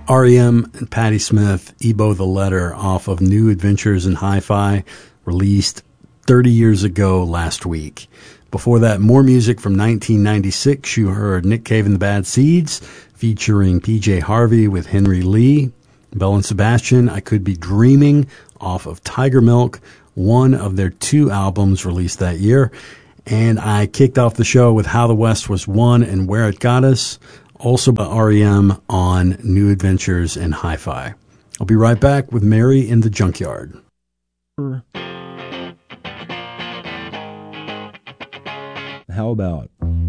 R.E.M. and Patti Smith, Ebo the Letter, off of New Adventures in Hi-Fi, released 30 years ago last week. Before that, more music from 1996. You heard Nick Cave and the Bad Seeds, featuring P.J. Harvey with Henry Lee. Belle and Sebastian, I Could Be Dreaming, off of Tiger Milk, one of their 2 albums released that year. And I kicked off the show with How the West Was Won and Where It Got Us, also by R.E.M. on New Adventures in Hi-Fi. I'll be right back with Mary in the Junkyard. How about?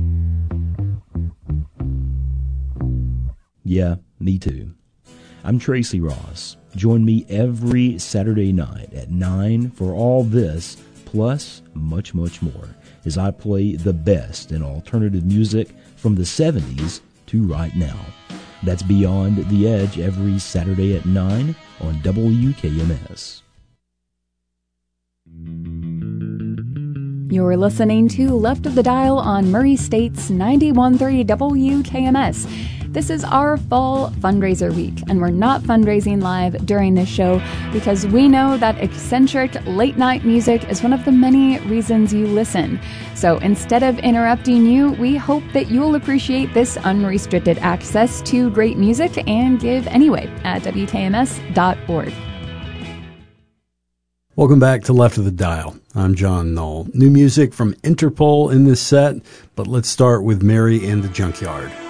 Yeah, me too. I'm Tracy Ross. Join me every Saturday night at 9 for all this, plus much, much more, as I play the best in alternative music from the 70s to right now. That's Beyond the Edge every Saturday at 9 on WKMS. You're listening to Left of the Dial on Murray State's 91.3 WKMS. This is our fall fundraiser week, and we're not fundraising live during this show because we know that eccentric late-night music is one of the many reasons you listen. So instead of interrupting you, we hope that you'll appreciate this unrestricted access to great music and give anyway at WKMS.org. Welcome back to Left of the Dial. I'm John Knoll. New music from Interpol in this set, but let's start with Mary in the Junkyard.